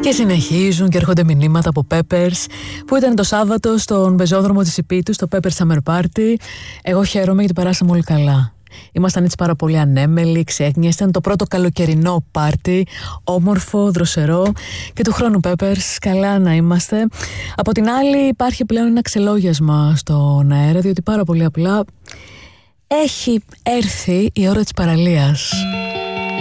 Και συνεχίζουν και έρχονται μηνύματα από Peppers που ήταν το Σάββατο στον πεζόδρομο της Ιππίτου, στο Peppers Summer Party. Εγώ χαίρομαι γιατί περάσαμε όλοι καλά. Ήμασταν έτσι πάρα πολύ ανέμελοι, ξέχνια. Ήταν το πρώτο καλοκαιρινό πάρτι, όμορφο, δροσερό. Και του χρόνου Peppers, καλά να είμαστε. Από την άλλη υπάρχει πλέον ένα ξελόγιασμα στον αέρα, διότι πάρα πολύ απλά έχει έρθει η ώρα της παραλίας.